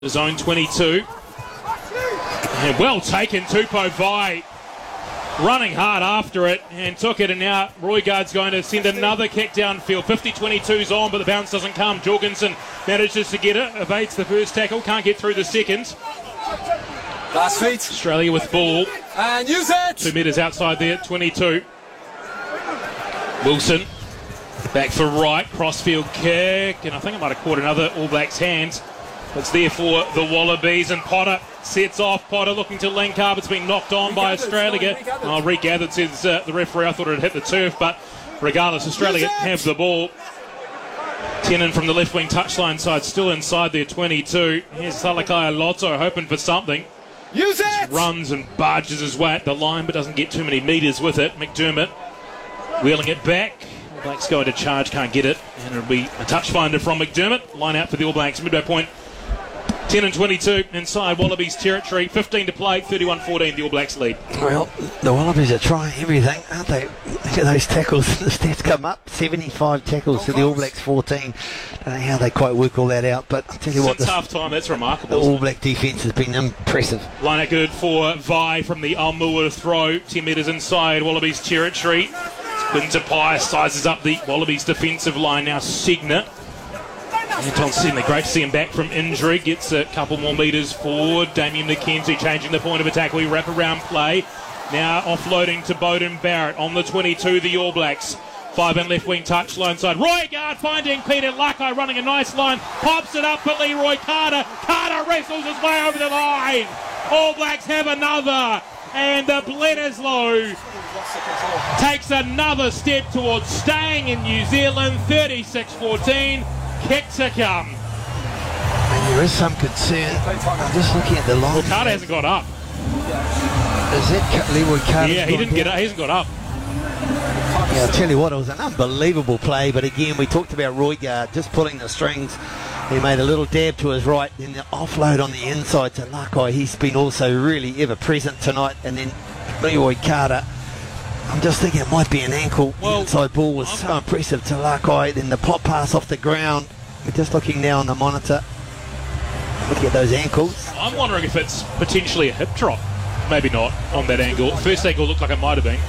Zone 22. And well taken, Tupou Vai. Running hard after it and took it, and now Roygaard's going to send another kick downfield. 50-22's on, but the bounce doesn't come. Jorgensen manages to get it, evades the first tackle, can't get through the second. Last feet. Australia with ball. And use it! 2 metres outside there, 22. Wilson back for right, crossfield kick, and I think it might have caught another All Blacks hand. It's there for the Wallabies, and Potter sets off. Potter looking to link up. It's been knocked on by Australia. Regathered, says the referee. I thought it had hit the turf, but regardless, Australia have the ball. Tenen from the left wing touchline side, still inside their 22. Here's Salakai Lotto hoping for something. Use it! Runs and barges his way at the line, but doesn't get too many metres with it. McDermott wheeling it back. All Blacks going to charge, can't get it, and it'll be a touch finder from McDermott. Line out for the All Blacks midway point. 10-22 inside Wallabies territory. 15 to play, 31-14 the All Blacks lead. Well, the Wallabies are trying everything, aren't they? Look at those tackles. The stats come up. 75 tackles to the All Blacks 14. I don't know how they quite work all that out, but I'll tell you what, since half time, that's remarkable. The All Black defence has been impressive. Line out good for Vai from the Almua throw. 10 metres inside Wallabies territory. Winter Pie sizes up the Wallabies defensive line now. Signer. Anton Sidney, great to see him back from injury. Gets a couple more metres forward. Damien McKenzie changing the point of attack. We wrap around play. Now offloading to Beauden Barrett on the 22, the All Blacks. 5 in left wing touchline side. Roygaard finding Peter Lakai running a nice line. Pops it up for Leroy Carter. Carter wrestles his way over the line. All Blacks have another. And Bledisloe takes another step towards staying in New Zealand. 36-14. Kick to come. And there is some concern. I'm just looking at the line. Well, Carter hasn't got up. Is it Leroy Carter? Yeah, he didn't get up. He hasn't got up. Yeah, I'll tell you what, it was an unbelievable play. But again, we talked about Roygaard just pulling the strings. He made a little dab to his right, then the offload on the inside to Lakai. He's been also really ever present tonight. And then Leroy Carter. I'm just thinking it might be an ankle. The inside ball was so impressive to Lakai. Then the pop pass off the ground. We're just looking now on the monitor. Looking at those ankles. I'm wondering if it's potentially a hip drop. Maybe not on that angle. First angle looked like it might have been.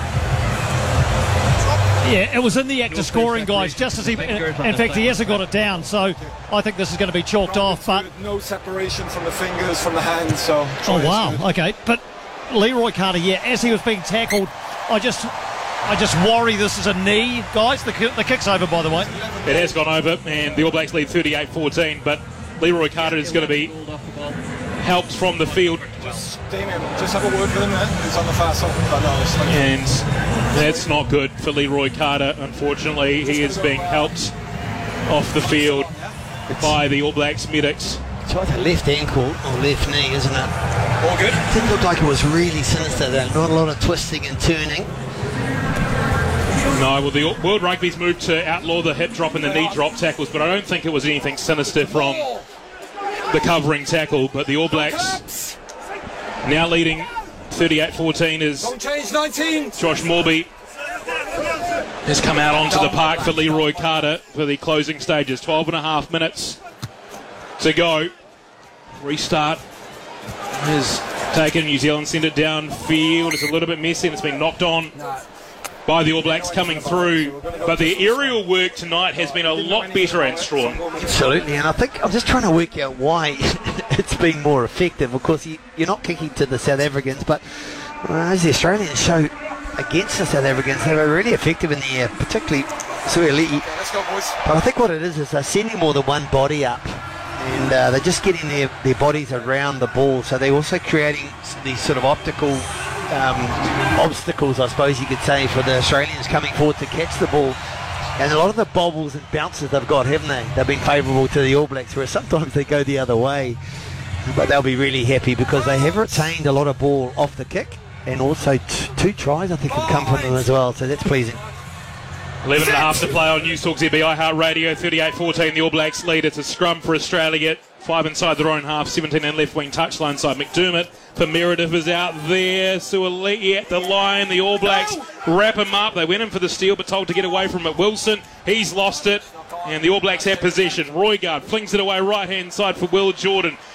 Yeah, it was in the act of scoring, guys, just as he... In fact, he hasn't got it down, so I think this is going to be chalked off, but... No separation from the fingers, from the hands, so... Oh, wow, okay. But Leroy Carter, yeah, as he was being tackled, I just worry this is a knee. Guys, the kick's over, by the way. It has gone over, and the All Blacks lead 38-14, but Leroy Carter is going to be helped from the field. Damien, just have a word with him there. He's on the far side. And that's not good for Leroy Carter, unfortunately. He is being helped off the field by the All Blacks medics. It's either left ankle or left knee, isn't it? All good. It didn't look like it was really sinister though. Not a lot of twisting and turning. No, well, the World Rugby's moved to outlaw the hip drop and the knee drop tackles, but I don't think it was anything sinister from the covering tackle. But the All Blacks now leading 38-14 is Don't change 19. Josh Morby has come out onto the park for Leroy Carter for the closing stages. 12.5 minutes to go. Restart has taken New Zealand, sent it downfield. It's a little bit messy and it's been knocked on by the All Blacks coming through. But the aerial work tonight has been a lot better and strong. Absolutely, and I think I'm just trying to work out why it's been more effective. Of course, you're not kicking to the South Africans, but as the Australians show against the South Africans, they were really effective in the air, particularly Suaalii. Let's go, boys. But I think what it is they're sending more than one body up. And they're just getting their bodies around the ball, so they're also creating these sort of optical obstacles, I suppose you could say, for the Australians coming forward to catch the ball. And a lot of the bobbles and bounces they've got, haven't they? They've been favourable to the All Blacks, whereas sometimes they go the other way. But they'll be really happy because they have retained a lot of ball off the kick, and also 2 tries, I think, have come from them as well, so that's pleasing. 11.5 to play on News Talk ZB iHeartRadio. 38-14 the All Blacks lead. It's a scrum for Australia. 5 inside their own half, 17 in left wing touchline side. McDermott for Meredith is out there. Suaalii at the line. The All Blacks wrap him up. They went in for the steal but told to get away from it. Wilson, he's lost it. And the All Blacks have possession. Roygaard flings it away right-hand side for Will Jordan.